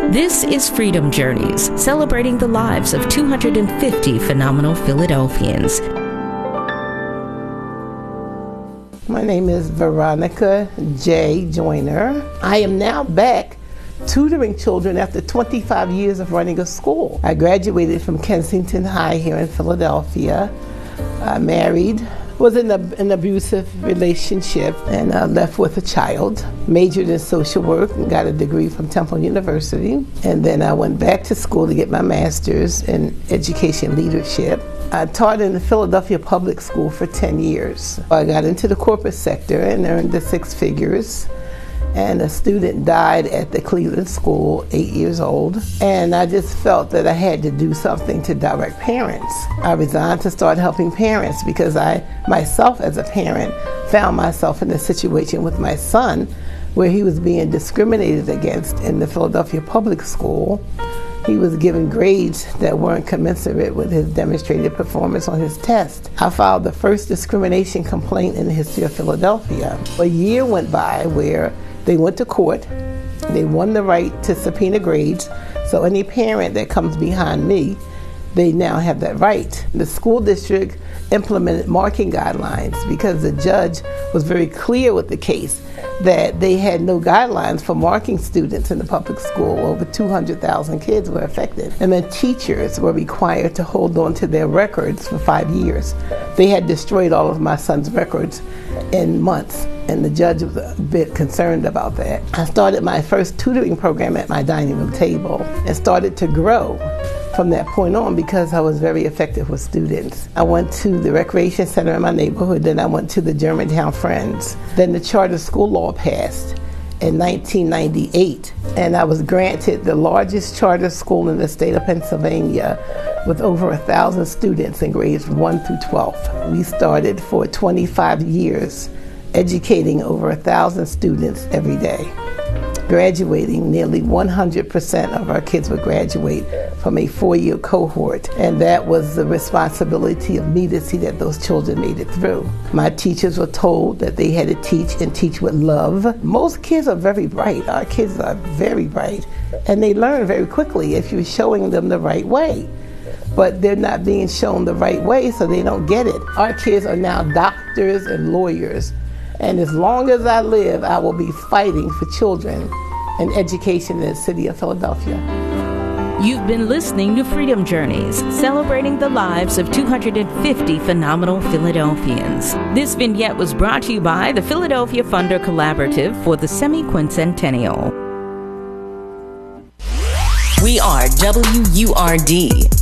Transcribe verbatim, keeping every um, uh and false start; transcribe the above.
This is Freedom Journeys, celebrating the lives of two hundred fifty phenomenal Philadelphians. My name is Veronica J. Joyner. I am now back tutoring children after twenty-five years of running a school. I graduated from Kensington High here in Philadelphia. I married, was in a, an abusive relationship, and uh, left with a child. Majored in social work and got a degree from Temple University. And then I went back to school to get my master's in education leadership. I taught in the Philadelphia Public School for ten years. I got into the corporate sector and earned the six figures. And a student died at the Cleveland School, eight years old. And I just felt that I had to do something to direct parents. I resigned to start helping parents because I, myself as a parent, found myself in a situation with my son where he was being discriminated against in the Philadelphia Public School. He was given grades that weren't commensurate with his demonstrated performance on his test. I filed the first discrimination complaint in the history of Philadelphia. A year went by where they went to court. They won the right to subpoena grades. So any parent that comes behind me, they now have that right. The school district implemented marking guidelines because the judge was very clear with the case that they had no guidelines for marking students in the public school. Over two hundred thousand kids were affected. And then teachers were required to hold on to their records for five years. They had destroyed all of my son's records in months, and the judge was a bit concerned about that. I started my first tutoring program at my dining room table and started to grow from that point on because I was very effective with students. I went to the recreation center in my neighborhood, then I went to the Germantown Friends. Then the charter school law passed in nineteen ninety-eight, and I was granted the largest charter school in the state of Pennsylvania with over a thousand students in grades one through twelve. We started for twenty-five years, educating over a thousand students every day. Graduating, nearly one hundred percent of our kids would graduate from a four-year cohort, and that was the responsibility of me to see that those children made it through. My teachers were told that they had to teach and teach with love. Most kids are very bright. Our kids are very bright, and they learn very quickly if you're showing them the right way. But they're not being shown the right way, so they don't get it. Our kids are now doctors and lawyers. And as long as I live, I will be fighting for children and education in the city of Philadelphia. You've been listening to Freedom Journeys, celebrating the lives of two hundred fifty phenomenal Philadelphians. This vignette was brought to you by the Philadelphia Funder Collaborative for the semi-quincentennial. We are W U R D.